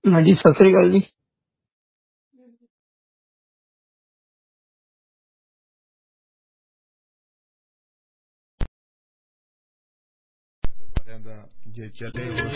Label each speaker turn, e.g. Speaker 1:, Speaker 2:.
Speaker 1: ਹਾਂਜੀ, ਸਤਿ ਸ੍ਰੀ ਅਕਾਲ ਜੀ।
Speaker 2: ਵਾਲਿਆਂ ਦਾ ਜੇ ਚੱਲੇ